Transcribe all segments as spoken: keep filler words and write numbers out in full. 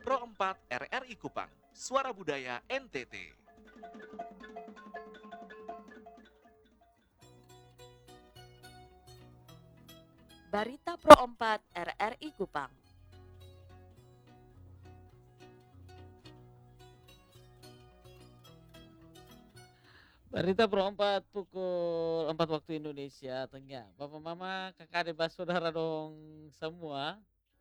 Pro empat R R I Kupang, Suara Budaya N T T. Barita Pro empat R R I Kupang. Barita Pro empat pukul empat waktu Indonesia Tengah. Bapak Mama, kakak adik bas saudara dong semua.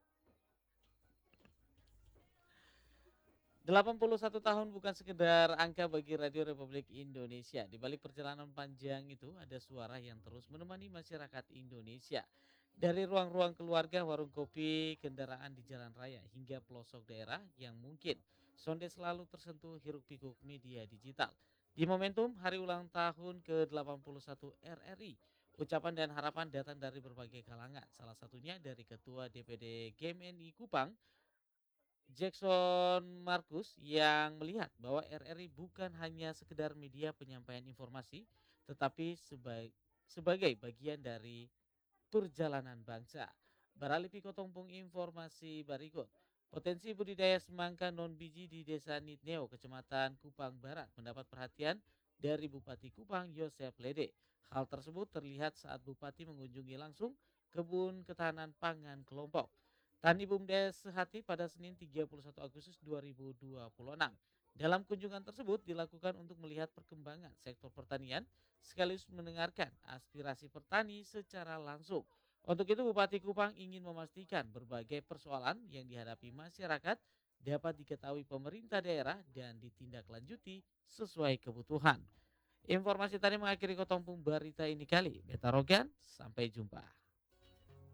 delapan puluh satu tahun bukan sekedar angka bagi Radio Republik Indonesia. Di balik perjalanan panjang itu ada suara yang terus menemani masyarakat Indonesia. Dari ruang-ruang keluarga, warung kopi, kendaraan di jalan raya, hingga pelosok daerah yang mungkin sonde selalu tersentuh hiruk-pikuk media digital. Di momentum hari ulang tahun ke delapan puluh satu R R I, ucapan dan harapan datang dari berbagai kalangan. Salah satunya dari Ketua D P D G M N I Kupang, Jackson Markus, yang melihat bahwa R R I bukan hanya sekedar media penyampaian informasi, tetapi sebagai, sebagai bagian dari perjalanan bangsa. Beralih pikotompung informasi berikut. Potensi budidaya semangka non biji di Desa Nitneo, Kecamatan Kupang Barat mendapat perhatian dari Bupati Kupang Yosef Lede. Hal tersebut terlihat saat Bupati mengunjungi langsung kebun ketahanan pangan kelompok Tani Bumdes Sehati pada Senin tiga puluh satu Agustus dua ribu dua puluh enam. Dalam kunjungan tersebut dilakukan untuk melihat perkembangan sektor pertanian sekaligus mendengarkan aspirasi petani secara langsung. Untuk itu Bupati Kupang ingin memastikan berbagai persoalan yang dihadapi masyarakat dapat diketahui pemerintah daerah dan ditindaklanjuti sesuai kebutuhan. Informasi tadi mengakhiri Kotompung Barita ini kali. Beta Rogan, sampai jumpa.